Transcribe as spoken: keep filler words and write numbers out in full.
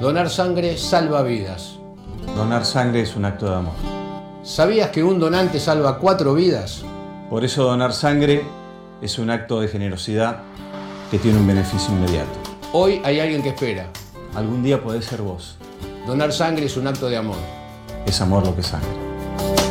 Donar sangre salva vidas. Donar sangre es un acto de amor. ¿Sabías que un donante salva cuatro vidas? Por eso donar sangre es un acto de generosidad que tiene un beneficio inmediato. Hoy hay alguien que espera. Algún día podés ser vos. Donar sangre es un acto de amor. Es amor lo que sangra.